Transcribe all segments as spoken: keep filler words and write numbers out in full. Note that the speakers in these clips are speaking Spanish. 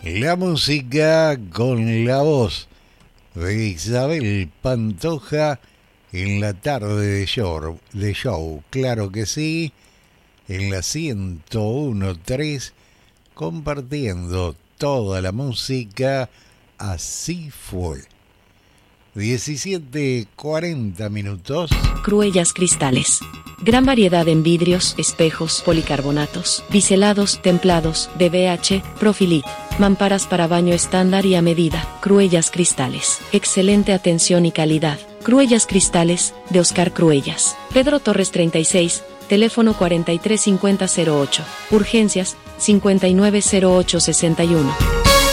La música con la voz de Isabel Pantoja en la tarde de show, de show, claro que sí, en la ciento uno punto tres, compartiendo toda la música. Así fue. diecisiete cuarenta minutos. Cruellas Cristales. Gran variedad en vidrios, espejos, policarbonatos, biselados, templados, D B H, Profilit, mamparas para baño estándar y a medida. Cruellas Cristales. Excelente atención y calidad. Cruellas Cristales, de Oscar Cruellas. Pedro Torres treinta y seis, teléfono cuarenta y tres cincuenta cero ocho. Urgencias, cincuenta y nueve cero ocho sesenta y uno.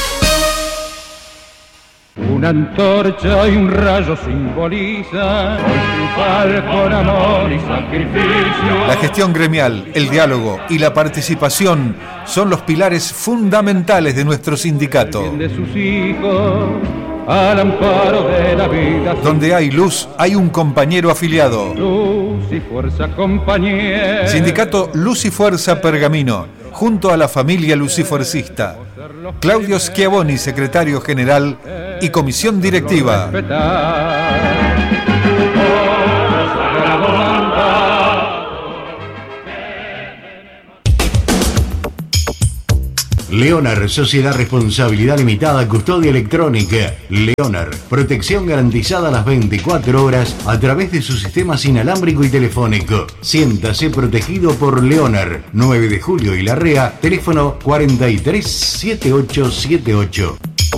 Una antorcha y un rayo simboliza triunfar con amor y sacrificio. La gestión gremial, el diálogo y la participación son los pilares fundamentales de nuestro sindicato. El bien de sus hijos, al amparo de la vida. Donde hay luz, hay un compañero afiliado. Luz y fuerza, compañera. Sindicato Luz y Fuerza Pergamino, junto a la familia lucifuercista. Claudio Schiavoni, secretario general y comisión directiva. Leonar, Sociedad Responsabilidad Limitada, Custodia Electrónica. Leonar, protección garantizada las veinticuatro horas a través de su sistema inalámbrico y telefónico. Siéntase protegido por Leonar. nueve de julio y Larrea, teléfono cuarenta y tres setenta y ocho setenta y ocho.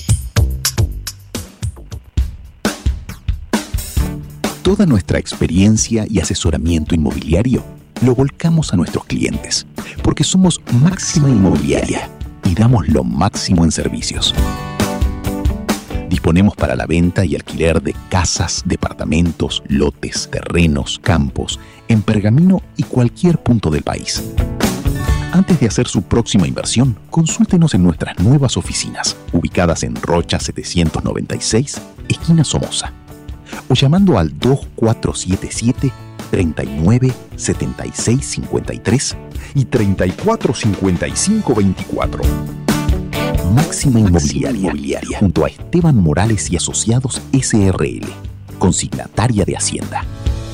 Toda nuestra experiencia y asesoramiento inmobiliario lo volcamos a nuestros clientes, porque somos Máxima Inmobiliaria y damos lo máximo en servicios. Disponemos para la venta y alquiler de casas, departamentos, lotes, terrenos, campos, en Pergamino y cualquier punto del país. Antes de hacer su próxima inversión, consúltenos en nuestras nuevas oficinas, ubicadas en Rocha setecientos noventa y seis, esquina Somoza, o llamando al dos cuatro siete siete, treinta y nueve, setenta y seis, cincuenta y tres y treinta y cuatro, cincuenta y cinco, veinticuatro. Máxima Inmobiliaria, Inmobiliaria, junto a Esteban Morales y Asociados S R L, consignataria de Hacienda.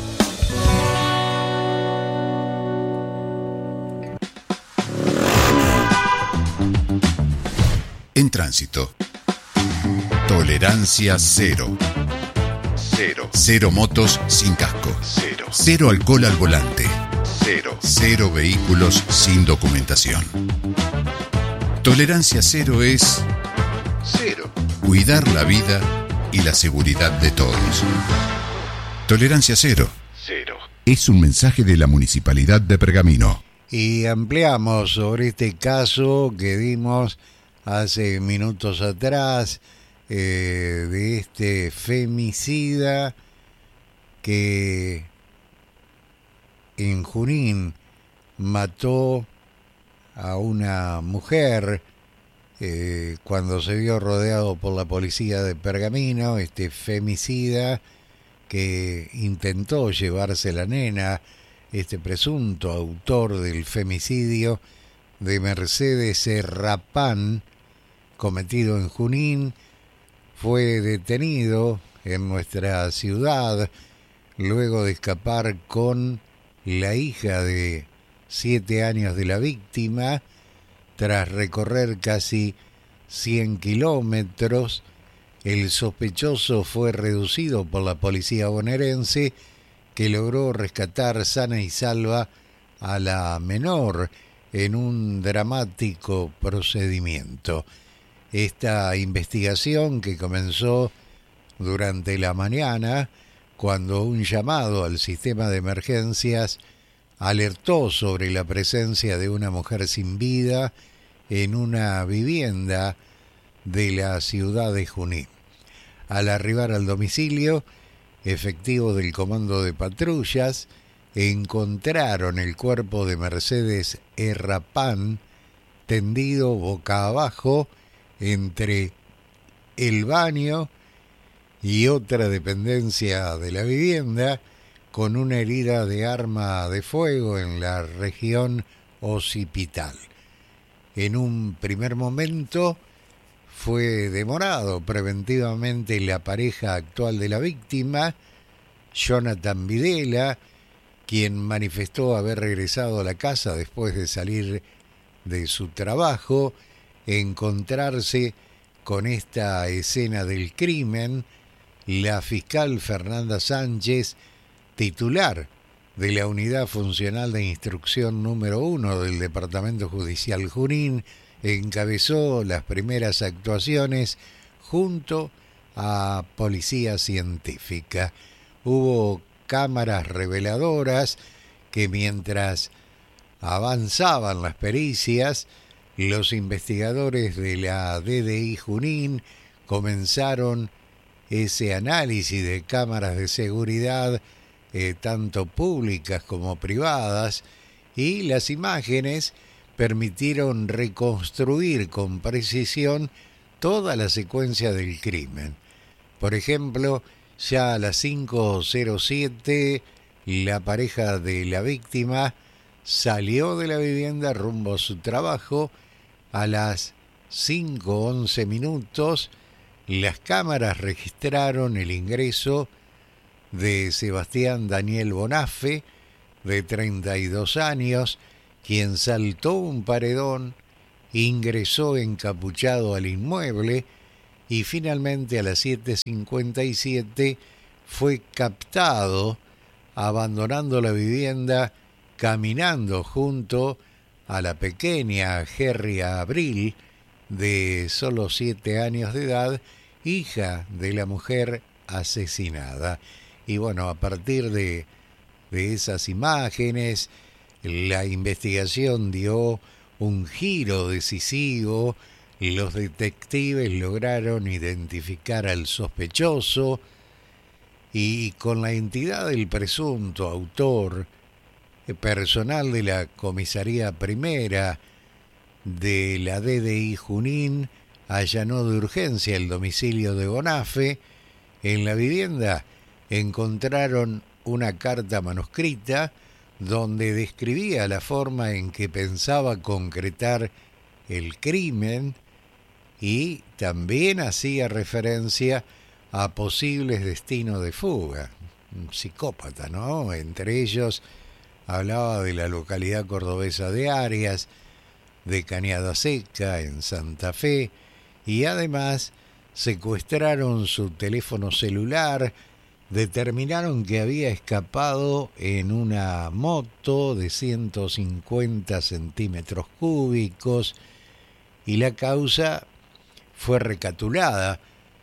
En tránsito. Tolerancia cero. Cero. Cero motos sin casco. Cero. Cero alcohol al volante. Cero. Cero vehículos sin documentación. Tolerancia cero es cero. Cuidar la vida y la seguridad de todos. Tolerancia cero. Cero. Es un mensaje de la Municipalidad de Pergamino. Y ampliamos sobre este caso que dimos hace minutos atrás, eh, de este femicida que en Junín mató a una mujer eh, cuando se vio rodeado por la policía de Pergamino. Este femicida que intentó llevarse la nena, este presunto autor del femicidio de Mercedes Serrapán, cometido en Junín, fue detenido en nuestra ciudad luego de escapar con la hija de siete años de la víctima. Tras recorrer casi cien kilómetros, el sospechoso fue reducido por la policía bonaerense, que logró rescatar sana y salva a la menor en un dramático procedimiento. Esta investigación, que comenzó durante la mañana, cuando un llamado al sistema de emergencias alertó sobre la presencia de una mujer sin vida en una vivienda de la ciudad de Junín. Al arribar al domicilio, efectivos del Comando de Patrullas encontraron el cuerpo de Mercedes Serrapán tendido boca abajo entre el baño y otra dependencia de la vivienda, con una herida de arma de fuego en la región occipital. En un primer momento, fue demorado preventivamente la pareja actual de la víctima, Jonathan Videla, quien manifestó haber regresado a la casa después de salir de su trabajo, encontrarse con esta escena del crimen. La fiscal Fernanda Sánchez, titular de la Unidad Funcional de Instrucción número uno del Departamento Judicial Junín, encabezó las primeras actuaciones junto a Policía Científica. Hubo cámaras reveladoras que mientras avanzaban las pericias, los investigadores de la D D I Junín comenzaron ese análisis de cámaras de seguridad, eh, tanto públicas como privadas, y las imágenes permitieron reconstruir con precisión toda la secuencia del crimen. Por ejemplo, ya a las cinco cero siete, la pareja de la víctima salió de la vivienda rumbo a su trabajo. A las cinco once minutos, las cámaras registraron el ingreso de Sebastián Daniel Bonafe, de treinta y dos años, quien saltó un paredón, ingresó encapuchado al inmueble y finalmente a las siete cincuenta y siete fue captado abandonando la vivienda, caminando junto a la pequeña Gerria Abril, de solo siete años de edad, hija de la mujer asesinada. Y bueno, a partir de, de esas imágenes, la investigación dio un giro decisivo. Los detectives lograron identificar al sospechoso y con la entidad del presunto autor, personal de la comisaría primera de la D D I Junín allanó de urgencia el domicilio de Bonafe. En la vivienda encontraron una carta manuscrita donde describía la forma en que pensaba concretar el crimen y también hacía referencia a posibles destinos de fuga. Un psicópata, ¿no? Entre ellos hablaba de la localidad cordobesa de Arias, de Cañada Seca, en Santa Fe, y además secuestraron su teléfono celular, determinaron que había escapado en una moto de ciento cincuenta centímetros cúbicos y la causa fue recapitulada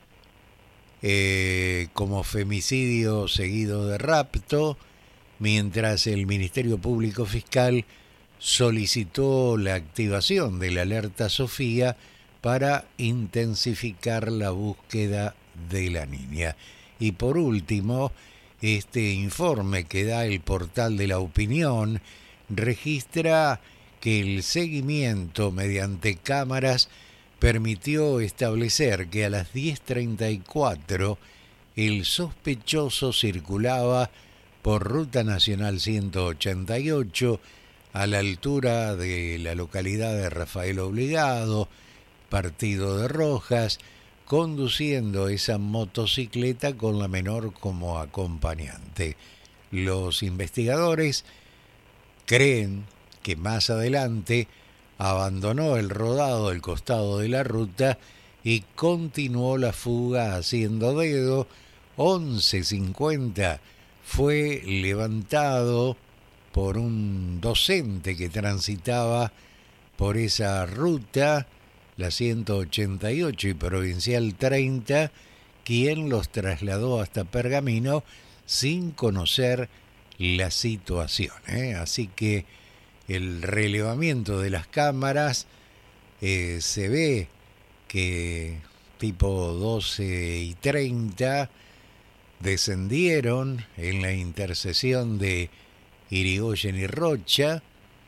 eh, como femicidio seguido de rapto, mientras el Ministerio Público Fiscal solicitó la activación de la alerta Sofía para intensificar la búsqueda de la niña. Y por último, este informe que da el portal de la opinión registra que el seguimiento mediante cámaras permitió establecer que a las diez treinta y cuatro el sospechoso circulaba por Ruta Nacional ciento ochenta y ocho a la altura de la localidad de Rafael Obligado, partido de Rojas, conduciendo esa motocicleta con la menor como acompañante. Los investigadores creen que más adelante abandonó el rodado del costado de la ruta y continuó la fuga haciendo dedo. once cincuenta fue levantado por un docente que transitaba por esa ruta, la ciento ochenta y ocho y Provincial treinta, quien los trasladó hasta Pergamino sin conocer la situación, ¿eh? Así que el relevamiento de las cámaras eh, se ve que tipo doce y treinta descendieron en la intersección de Irigoyen y Rocha.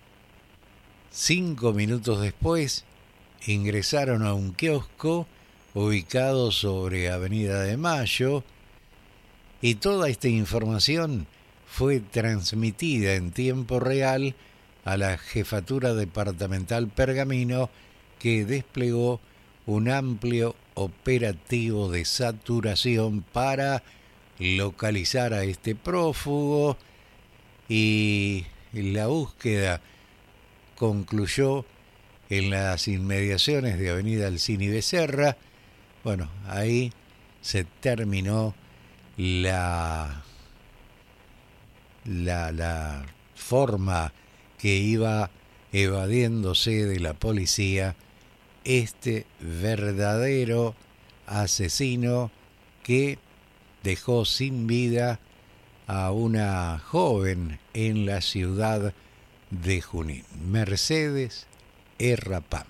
Cinco minutos después ingresaron a un kiosco ubicado sobre Avenida de Mayo y toda esta información fue transmitida en tiempo real a la Jefatura Departamental Pergamino, que desplegó un amplio operativo de saturación para localizar a este prófugo, y la búsqueda concluyó en las inmediaciones de Avenida Alcini Becerra. Bueno, ahí se terminó la, la, la forma que iba evadiéndose de la policía este verdadero asesino que dejó sin vida a una joven en la ciudad de Junín, Mercedes Errapán.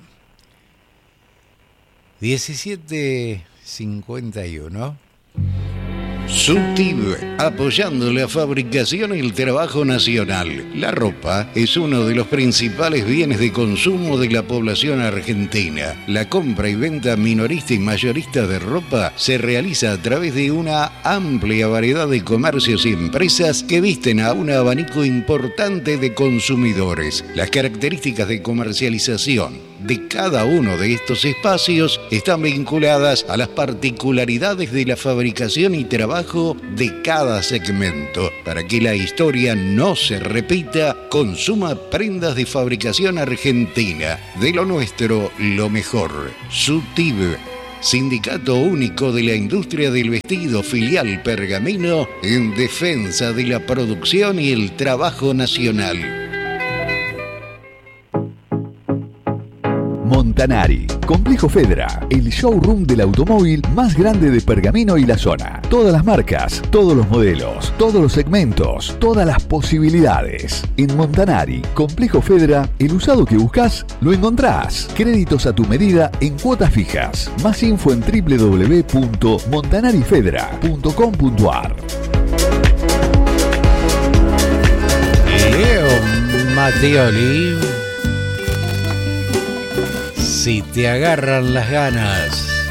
diecisiete cincuenta y uno. SUTIB, apoyando la fabricación y el trabajo nacional. La ropa es uno de los principales bienes de consumo de la población argentina. La compra y venta minorista y mayorista de ropa se realiza a través de una amplia variedad de comercios y empresas que visten a un abanico importante de consumidores. Las características de comercialización de cada uno de estos espacios están vinculadas a las particularidades de la fabricación y trabajo de cada segmento. Para que la historia no se repita, consuma prendas de fabricación argentina. De lo nuestro, lo mejor. SUTIB, Sindicato Único de la Industria del Vestido, filial Pergamino, en defensa de la producción y el trabajo nacional. Montanari, Complejo Fedra, el showroom del automóvil más grande de Pergamino y la zona. Todas las marcas, todos los modelos, todos los segmentos, todas las posibilidades. En Montanari, Complejo Fedra, el usado que buscas, lo encontrás. Créditos a tu medida en cuotas fijas. Más info en doble u doble u doble u punto montanari fedra punto com punto a r. Leo Mattioli. Si te agarran las ganas.